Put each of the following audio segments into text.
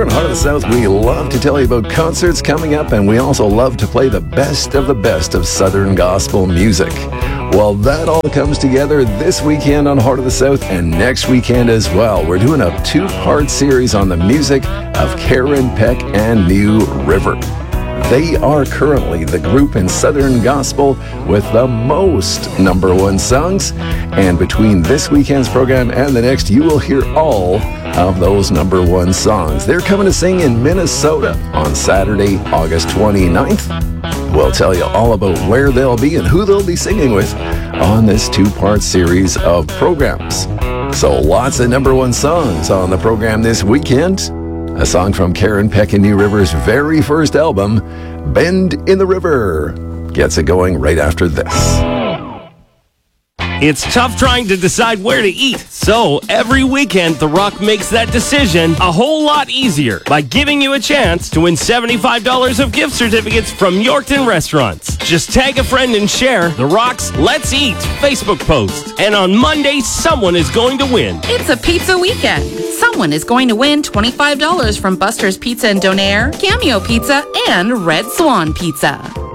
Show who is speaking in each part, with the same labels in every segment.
Speaker 1: Here in Heart of the South, we love to tell you about concerts coming up, and we also love to play the best of Southern gospel music. Well, that all comes together this weekend on Heart of the South and next weekend as well. We're doing a two-part series on the music of Karen Peck and New River. They are currently the group in Southern Gospel with the most number one songs. And between this weekend's program and the next, you will hear all of those number one songs. They're coming to sing in Minnesota on Saturday, August 29th. We'll tell you all about where they'll be and who they'll be singing with on this two-part series of programs. So lots of number one songs on the program this weekend. A song from Karen Peck and New River's very first album, Bend in the River, gets it going right after this.
Speaker 2: It's tough trying to decide where to eat, so every weekend The Rock makes that decision a whole lot easier by giving you a chance to win $75 of gift certificates from Yorkton Restaurants. Just tag a friend and share The Rock's Let's Eat Facebook post, and on Monday, someone is going to win.
Speaker 3: It's a pizza weekend. Someone is going to win $25 from Buster's Pizza and Donaire, Cameo Pizza, and Red Swan Pizza.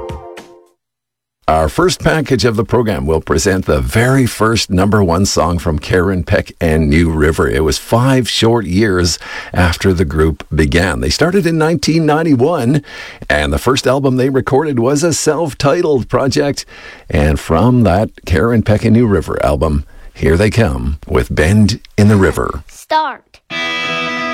Speaker 1: Our first package of the program will present the very first number one song from Karen Peck and New River. It was 5 short years after the group began. They started in 1991, and the first album they recorded was a self-titled project. And from that Karen Peck and New River album, here they come with Bend in the River.
Speaker 4: Start.